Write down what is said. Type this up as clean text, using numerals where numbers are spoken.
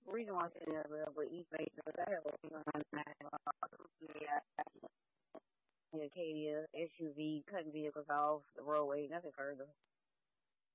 reason why I'm saying that, but East Bay, because I have a Acadia SUV cutting vehicles off the roadway, nothing further.